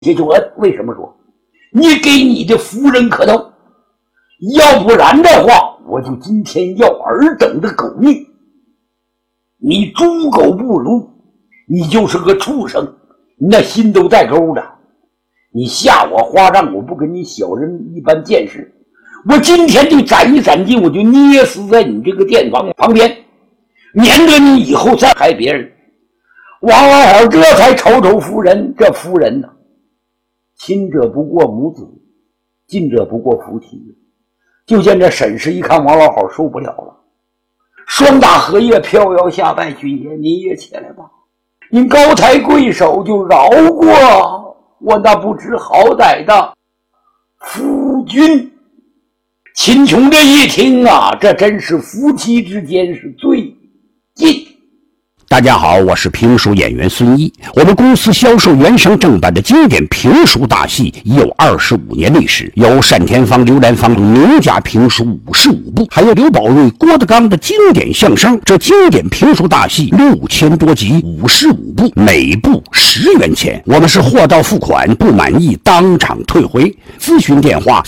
这就为什么说你给你的夫人磕头，要不然的话我就今天要尔等的狗命。你猪狗不如，你就是个畜生，你那心都带钩的。你吓我花账，我不跟你小人一般见识，我今天就斩一斩尽，我就捏死在你这个店房旁边，免得你以后再害别人。王老好这才瞅瞅夫人，这夫人呢，亲者不过母子，近者不过夫妻。就见这沈氏一看王老好受不了了，双打荷叶飘摇下拜，君爷您也起来吧，您高抬贵手就饶过我那不知好歹的夫君。秦琼这一听啊，这真是夫妻之间是最近。 大家好，我是评书演员孙一。我们公司销售原声正版的经典评书大戏已有25年历史，有单田芳、刘兰芳名家评书55部，还有刘宝瑞、郭德纲的经典相声。这经典评书大戏6000多集，55部，每部10元钱。我们是货到付款，不满意当场退回。咨询电话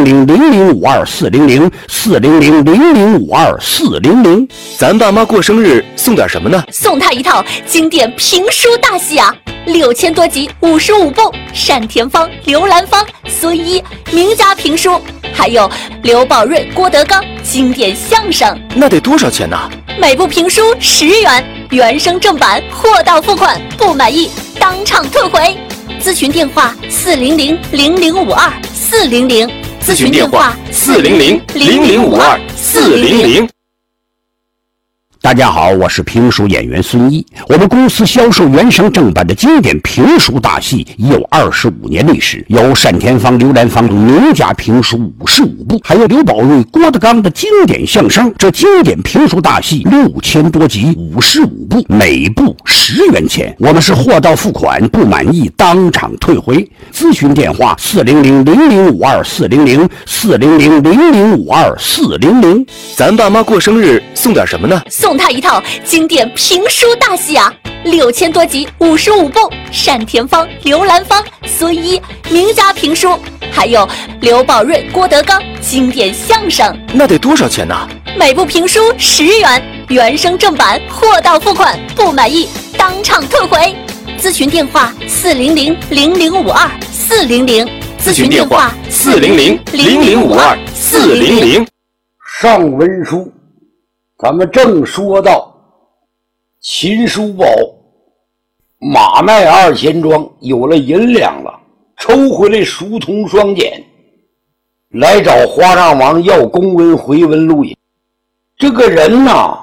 400-0052-400，400-0052-400。 咱爸妈过生日送点什么呢？ 送他一套经典评书大戏啊，6000多集，55部，单田芳、刘兰芳、孙一名家评书，还有刘宝瑞、郭德纲经典相声。 那得多少钱呢？ 每部评书10元，原声正版，货到付款，不满意当场退回。咨询电话400-0052-400，咨询电话 400-0052-400。 大家好，我是评书演员孙一。我们公司销售原声正版的经典评书大戏已有25年历史，有单田芳、刘兰芳名家评书55部，还有刘宝瑞、郭德纲的经典相声。这经典评书大戏6000多集，55部，每部10元钱。我们是货到付款，不满意当场退回。咨询电话400-0052-400， 400-0052-400。 咱爸妈过生日送点什么呢？ 送他一套经典评书大戏啊，6000多集，55部，单田芳、刘兰芳、孙一名家评书，还有刘宝瑞、郭德纲经典相声。 那得多少钱呢？ 每部评书10元，原声正版，货到付款，不满意当场退回。咨询电话400-0052-400，咨询电话 400-0052-400。 上文书咱们正说到秦叔宝马奈2贤庄有了银两了，抽回来书童双锏，来找花让王要公文回文录音。这个人呐，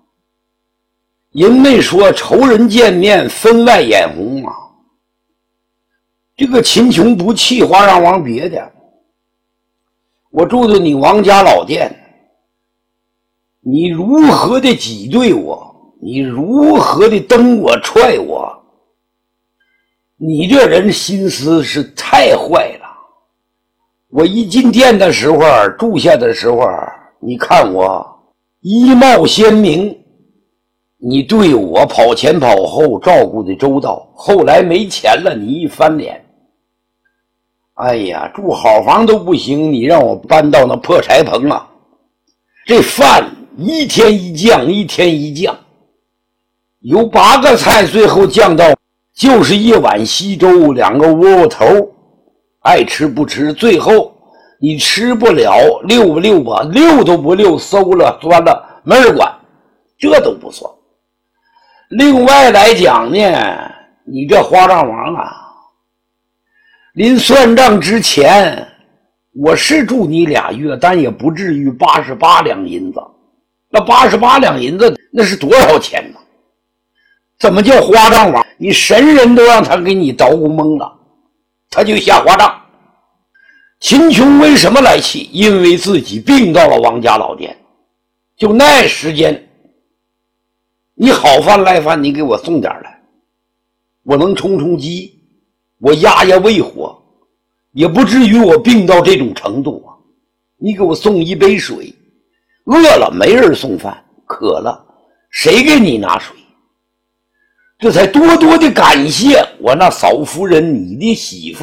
人没说仇人见面分外眼红啊。这个秦琼不气花让王别的，我住在你王家老店，你如何的挤兑我，你如何的蹬我踹我，你这人心思是太坏了。我一进店的时候，住下的时候，你看我衣帽鲜明，你对我跑前跑后照顾的周到，后来没钱了你一翻脸，哎呀，住好房都不行，你让我搬到那破柴棚啊，这饭一天一降，一天一降，有8个菜，最后降到就是一碗稀粥，2个窝窝头，爱吃不吃，最后你吃不了，溜不溜吧，溜都不溜，馊了钻了没人管，这都不算。另外来讲呢，你这花让王啊，临算账之前，我是住你2月，但也不至于88两银子。那88两银子那是多少钱呢？怎么叫花账王？你神人都让他给你捣鼓懵了，他就下花账。秦琼为什么来气？因为自己病到了王家老店，就那时间，你好饭赖饭你给我送点来，我能充充饥，我压压胃火，也不至于我病到这种程度啊。你给我送一杯水，饿了没人送饭，渴了谁给你拿水？这才多多的感谢我那嫂夫人，你的媳妇